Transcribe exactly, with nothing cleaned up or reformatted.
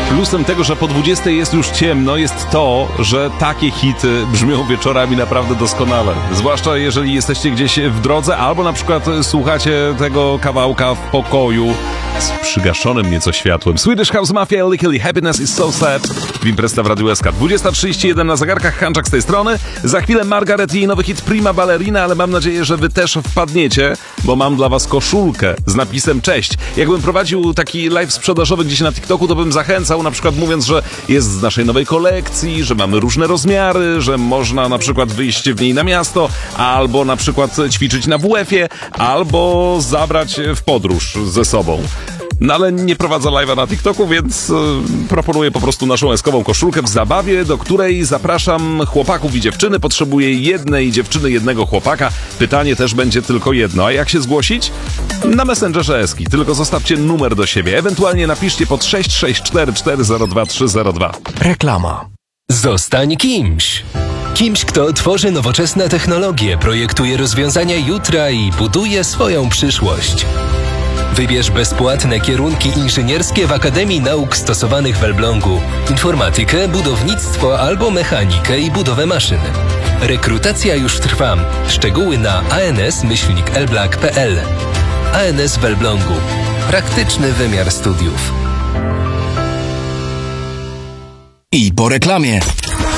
Plusem tego, że po dwudziestej jest już ciemno, jest to, że takie hity brzmią wieczorami naprawdę doskonale. Zwłaszcza jeżeli jesteście gdzieś w drodze, albo na przykład słuchacie tego kawałka w pokoju z przygaszonym nieco światłem. Swedish House Mafia, Lickily, Happiness is so sad w Impresta w Radiu S K. dwudziesta trzydzieści jeden na zegarkach, Hanczak z tej strony. Za chwilę Margaret i jej nowy hit Prima Ballerina, ale mam nadzieję, że wy też wpadniecie, bo mam dla was koszulkę z napisem cześć. Jakbym prowadził taki live sprzedażowy gdzieś na TikToku, to bym zachęcał, na przykład mówiąc, że jest z naszej nowej kolekcji, że mamy różne rozmiary, że można na przykład wyjść w niej na miasto, albo na przykład ćwiczyć na W F-ie, albo zabrać w podróż ze sobą. No ale nie prowadzę live'a na TikToku, więc yy, proponuję po prostu naszą eskową koszulkę w zabawie, do której zapraszam chłopaków i dziewczyny. Potrzebuję jednej dziewczyny, jednego chłopaka. Pytanie też będzie tylko jedno. A jak się zgłosić? Na Messengerze Eski. Tylko zostawcie numer do siebie. Ewentualnie napiszcie pod sześć sześć cztery cztery zero dwa trzy zero dwa. Reklama. Zostań kimś. Kimś, kto tworzy nowoczesne technologie, projektuje rozwiązania jutra i buduje swoją przyszłość. Wybierz bezpłatne kierunki inżynierskie w Akademii Nauk Stosowanych w Elblągu. Informatykę, budownictwo albo mechanikę i budowę maszyn. Rekrutacja już trwa. Szczegóły na a n s myślnik elblak kropka p l. A N S w Elblągu. Praktyczny wymiar studiów. I po reklamie.